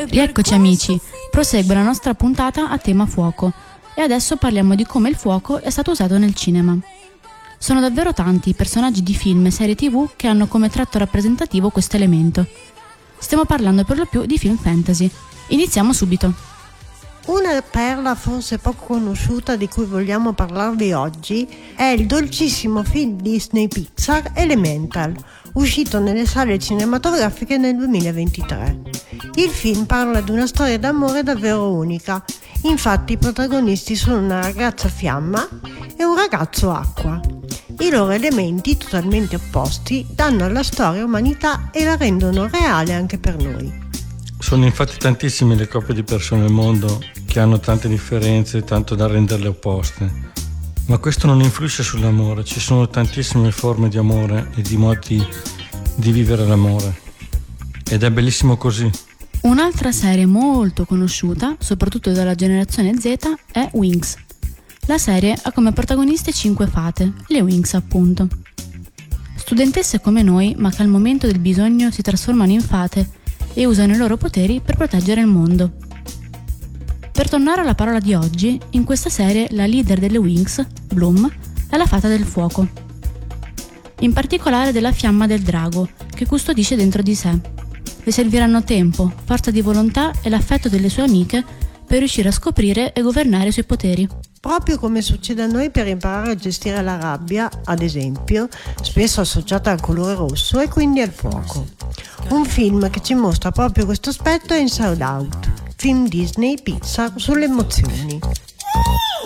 Rieccoci amici, prosegue la nostra puntata a tema fuoco e adesso parliamo di come il fuoco è stato usato nel cinema. Sono davvero tanti i personaggi di film e serie TV che hanno come tratto rappresentativo questo elemento. Stiamo parlando per lo più di film fantasy. Iniziamo subito. Una perla forse poco conosciuta di cui vogliamo parlarvi oggi è il dolcissimo film Disney Pixar Elemental, uscito nelle sale cinematografiche nel 2023. Il film parla di una storia d'amore davvero unica. Infatti i protagonisti sono una ragazza fiamma e un ragazzo acqua. I loro elementi, totalmente opposti, danno alla storia umanità e la rendono reale anche per noi. Sono infatti tantissime le coppie di persone al mondo che hanno tante differenze, tanto da renderle opposte. Ma questo non influisce sull'amore, ci sono tantissime forme di amore e di modi di vivere l'amore. Ed è bellissimo così. Un'altra serie molto conosciuta, soprattutto dalla generazione Z, è Winx. La serie ha come protagoniste 5 fate, le Winx appunto. Studentesse come noi, ma che al momento del bisogno si trasformano in fate e usano i loro poteri per proteggere il mondo. Per tornare alla parola di oggi, in questa serie la leader delle Winx, Bloom, è la fata del fuoco. In particolare della fiamma del drago, che custodisce dentro di sé. Le serviranno tempo, forza di volontà e l'affetto delle sue amiche per riuscire a scoprire e governare i suoi poteri. Proprio come succede a noi per imparare a gestire la rabbia, ad esempio, spesso associata al colore rosso e quindi al fuoco. Un film che ci mostra proprio questo aspetto è Inside Out, film Disney Pixar sulle emozioni.